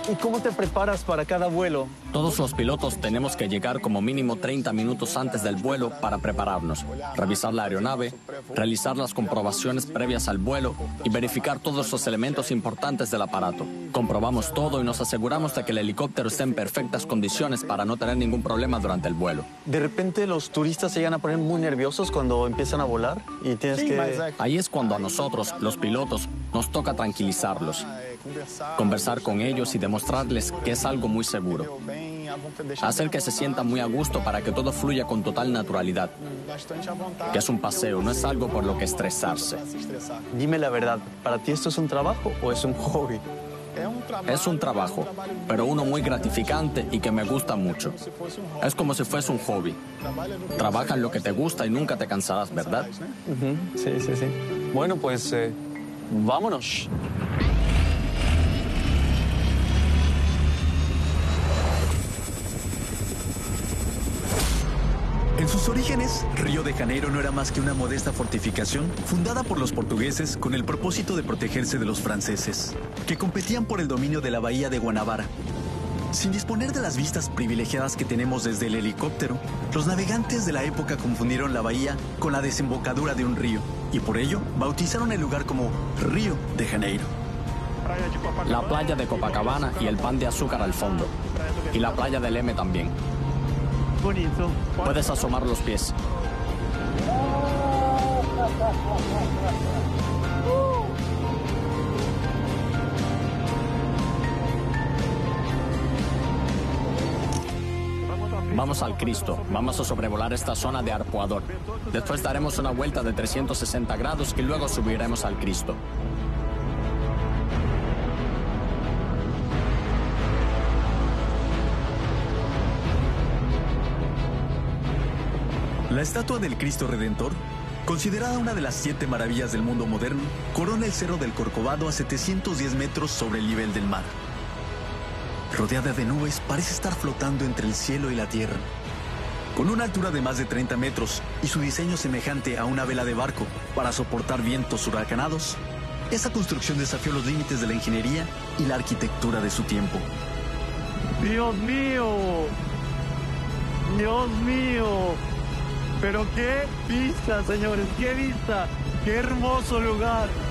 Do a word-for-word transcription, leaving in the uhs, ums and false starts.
¿Y cómo te preparas para cada vuelo? Todos los pilotos tenemos que llegar como mínimo treinta minutos antes del vuelo para prepararnos, revisar la aeronave, realizar las comprobaciones previas al vuelo y verificar todos los elementos importantes del aparato. Comprobamos todo y nos aseguramos de que el helicóptero esté en perfectas condiciones para no tener ningún problema durante el vuelo. De repente los turistas se llegan a poner muy nerviosos cuando empiezan a volar y tienes Sí, que... Ahí es cuando a nosotros, los pilotos, nos toca tranquilizarlos, conversar con ellos y demostrarles que es algo muy seguro. Hacer que se sientan muy a gusto para que todo fluya con total naturalidad. Que es un paseo, no es algo por lo que estresarse. Dime la verdad, ¿para ti esto es un trabajo o es un hobby? Es un trabajo, pero uno muy gratificante y que me gusta mucho. Es como si fuese un hobby. Trabaja en lo que te gusta y nunca te cansarás, ¿verdad? Uh-huh. Sí, sí, sí. Bueno, pues eh, vámonos. En sus orígenes, Río de Janeiro no era más que una modesta fortificación fundada por los portugueses con el propósito de protegerse de los franceses, que competían por el dominio de la bahía de Guanabara. Sin disponer de las vistas privilegiadas que tenemos desde el helicóptero, los navegantes de la época confundieron la bahía con la desembocadura de un río y por ello bautizaron el lugar como Río de Janeiro. La playa de Copacabana y el pan de azúcar al fondo. Y la playa del M también. Bonito. Puedes asomar los pies. Vamos al Cristo. Vamos a sobrevolar esta zona de Arpoador. Después daremos una vuelta de trescientos sesenta grados y luego subiremos al Cristo. La estatua del Cristo Redentor, considerada una de las siete maravillas del mundo moderno, corona el Cerro del Corcovado a setecientos diez metros sobre el nivel del mar. Rodeada de nubes, parece estar flotando entre el cielo y la tierra. Con una altura de más de treinta metros y su diseño semejante a una vela de barco para soportar vientos huracanados, esa construcción desafió los límites de la ingeniería y la arquitectura de su tiempo. Dios mío. Dios mío. Pero qué vista, señores, qué vista. Qué hermoso lugar.